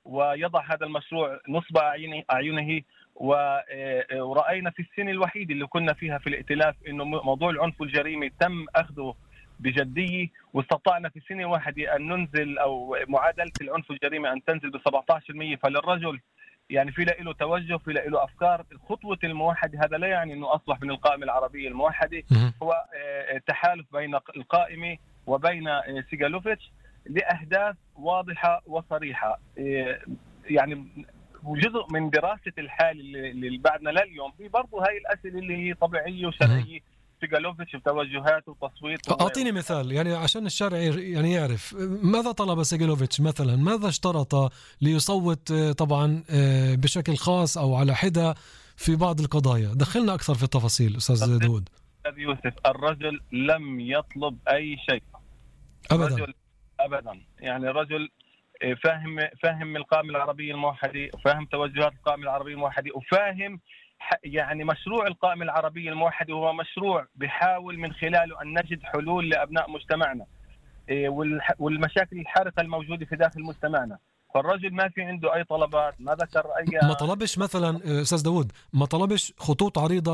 ويضع هذا المشروع نصب أعينه. ورأينا في السنة الوحيدة اللي كنا فيها في الائتلاف إنه موضوع العنف والجريمة تم أخذه بجدية، واستطعنا في سنة واحدة أن ننزل أو معادلة العنف والجريمة أن تنزل ب17%. فللرجل يعني في له توجه، في له أفكار. خطوة الموحدة هذا لا يعني أنه أصبح من القائمة العربية الموحدة، هو تحالف بين القائمة وبين سيغالوفيتش لأهداف واضحة وصريحة. يعني جزء من دراسة الحال اللي بعدنا لليوم في برضو هاي الأسئلة اللي هي طبيعية وشرعية. سيغالوفيتش بتوجهاته وتصويت. أعطيني مثال يعني عشان الشارع يعني يعرف ماذا طلب سيغالوفيتش مثلا، ماذا اشترط ليصوت طبعا بشكل خاص أو على حدة في بعض القضايا. دخلنا أكثر في التفاصيل أستاذ داود. أستاذ يوسف، الرجل لم يطلب أي شيء أبدا. يعني الرجل فاهم القائمة العربية الموحدة، وفاهم توجهات القائمة العربية الموحدة، وفاهم يعني مشروع القائمة العربية الموحدة هو مشروع بحاول من خلاله أن نجد حلول لأبناء مجتمعنا والمشاكل الحارقة الموجودة في داخل مجتمعنا. فالرجل ما في عنده أي طلبات، ما ذكر ما طلبش مثلا أستاذ داود، ما طلبش خطوط عريضة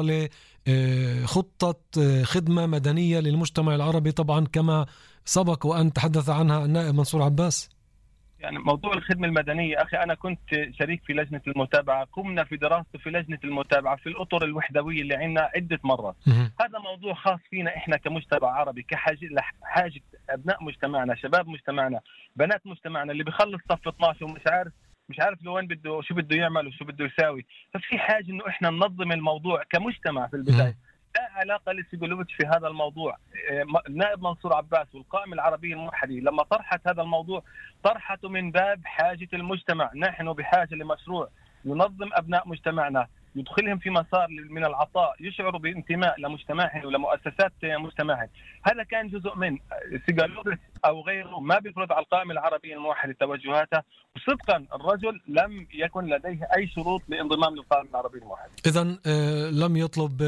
لخطة خدمة مدنية للمجتمع العربي طبعا كما سبق وأن تحدث عنها النائب منصور عباس؟ يعني موضوع الخدمة المدنية أخي، أنا كنت شريك في لجنة المتابعة، قمنا في دراسته في لجنة المتابعة في الأطر الوحدوية اللي عندنا عدة مرات. هذا موضوع خاص فينا إحنا كمجتمع عربي، حاجة أبناء مجتمعنا، شباب مجتمعنا، بنات مجتمعنا اللي بيخلص صف 12 ومش عارف لوين بده، شو بده يعمل وشو بده يساوي. ففي حاجة إنه إحنا ننظم الموضوع كمجتمع في البداية. لا علاقة لسيغالوفيتش في هذا الموضوع. النائب منصور عباس والقائمة العربية الموحدة لما طرحت هذا الموضوع طرحته من باب حاجة المجتمع. نحن بحاجة لمشروع ينظم أبناء مجتمعنا، يدخلهم في مسار من العطاء، يشعروا بانتماء لمجتمعهم ولمؤسسات مجتمعهم. هذا كان جزء من سيغالوفيتش أو غيره ما بيفرض على القائمة العربية الموحدة توجهاتها. وصدقا الرجل لم يكن لديه أي شروط لانضمام للقائمة العربية الموحدة. إذن لم يطلب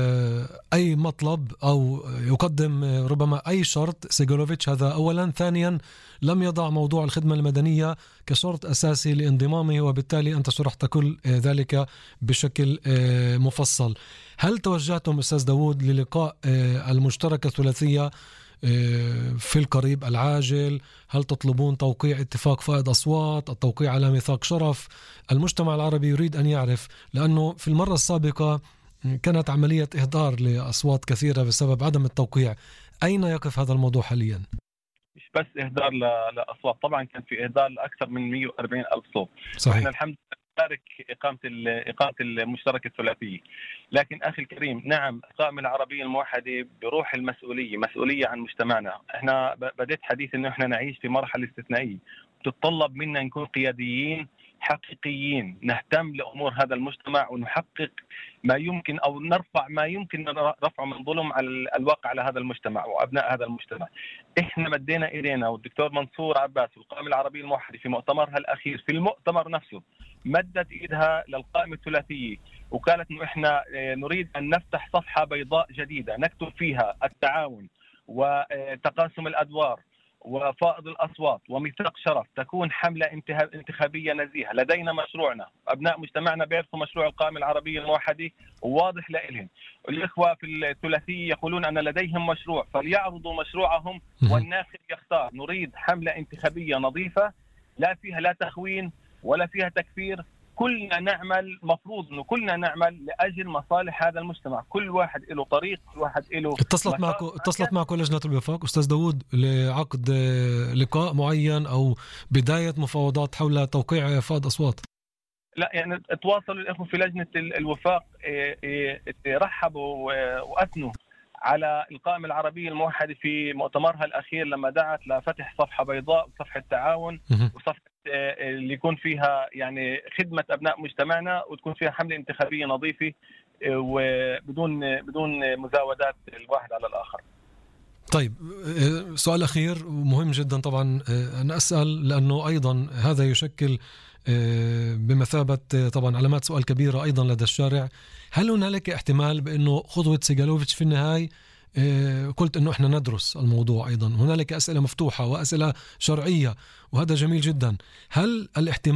أي مطلب أو يقدم ربما أي شرط سيغالوفيتش، هذا أولا. ثانيا لم يضع موضوع الخدمة المدنية كشرط أساسي لانضمامه، وبالتالي أنت شرحت كل ذلك بشكل مفصل. هل توجهتم أستاذ داود للقاء المشتركة الثلاثية في القريب العاجل؟ هل تطلبون توقيع اتفاق فائض أصوات، التوقيع على ميثاق شرف؟ المجتمع العربي يريد أن يعرف، لأنه في المرة السابقة كانت عملية إهدار لأصوات كثيرة بسبب عدم التوقيع. أين يقف هذا الموضوع حاليا؟ مش بس إهدار لأصوات، طبعا كان في إهدار لأكثر من 140 ألف صوت. صحيح. إحنا الحمد لله نشارك إقامة المشتركة الثلاثية. لكن أخي الكريم، نعم القائمة العربية الموحدة بروح المسؤولية، مسؤولية عن مجتمعنا. إحنا بديت حديث إنه إحنا نعيش في مرحلة استثنائية تتطلب منا نكون قياديين حقيقيين، نهتم لأمور هذا المجتمع ونحقق ما يمكن أو نرفع ما يمكن رفعه من ظلم على الواقع على هذا المجتمع وأبناء هذا المجتمع. إحنا مدينا إيدينا، والدكتور منصور عباس والقائمة العربية الموحدة في مؤتمرها الأخير في المؤتمر نفسه مدت إيدها للقائمة الثلاثية وقالت إنه إحنا نريد أن نفتح صفحة بيضاء جديدة نكتب فيها التعاون وتقاسم الأدوار وفائض الأصوات وميثاق شرف، تكون حملة انتخابية نزيهة. لدينا مشروعنا، أبناء مجتمعنا بيعرفوا مشروع القائمة العربية الموحدة وواضح لهم. الإخوة في الثلاثية يقولون أن لديهم مشروع، فليعرضوا مشروعهم والناخب يختار. نريد حملة انتخابية نظيفة لا فيها لا تخوين ولا فيها تكفير. كلنا نعمل، مفروض انه كلنا نعمل لاجل مصالح هذا المجتمع. كل واحد له طريق، كل واحد له. اتصلت معكم لجنة الوفاق أستاذ داود لعقد لقاء معين أو بداية مفاوضات حول توقيع فائض أصوات؟ لا يعني تواصلوا الإخوة في لجنة الوفاق، رحبوا وأثنوا على القائمة العربية الموحدة في مؤتمرها الأخير لما دعت لفتح صفحة بيضاء وصفحة تعاون وصفحة اللي يكون فيها يعني خدمة أبناء مجتمعنا وتكون فيها حملة انتخابية نظيفة بدون مزاودات الواحد على الآخر. طيب سؤال أخير مهم جدا طبعا أنا أسأل لأنه أيضا هذا يشكل بمثابة طبعا علامات سؤال كبيرة أيضا لدى الشارع. هل هنالك احتمال بأنه خطوة سيغالوفيتش في النهاية، قلت أنه إحنا ندرس الموضوع، أيضا هنالك أسئلة مفتوحة وأسئلة شرعية وهذا جميل جدا، هل الاحتمال